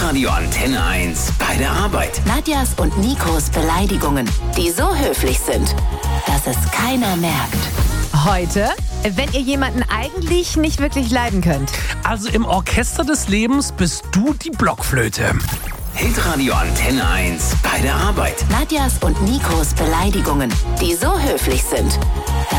Hitradio Antenne 1 bei der Arbeit. Nadjas und Nikos Beleidigungen, die so höflich sind, dass es keiner merkt. Heute, wenn ihr jemanden eigentlich nicht wirklich leiden könnt. Also im Orchester des Lebens bist du die Blockflöte. Hitradio Antenne 1 bei der Arbeit. Nadjas und Nikos Beleidigungen, die so höflich sind,